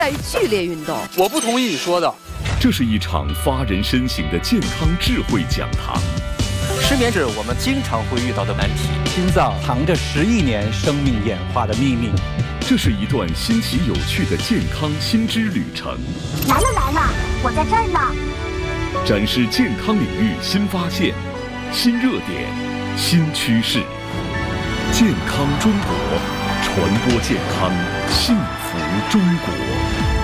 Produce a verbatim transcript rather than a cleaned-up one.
在于剧烈运动。 我不同意你说的。 这是一场发人深省的健康智慧讲堂。 失眠是我们经常会遇到的难题。 心脏藏着十亿年生命演化的秘密。 这是一段新奇有趣的健康新知旅程。 来了来了，我在这儿呢。 展示健康领域新发现、新热点、新趋势。健康中国，传播健康，幸福中国。